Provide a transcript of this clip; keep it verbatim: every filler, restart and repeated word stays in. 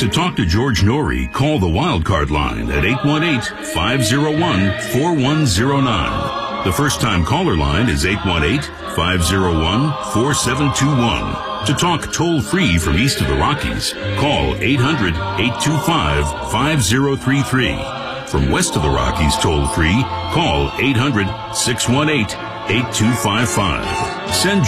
To talk to George Norrie, call the Wildcard line at eight one eight, five oh one, four one oh nine. The first-time caller line is eight one eight, five oh one, four seven two one. To talk toll-free from east of the Rockies, call eight hundred, eight two five, five oh three three. From west of the Rockies toll-free, call eight hundred, six one eight, eight two five five. Send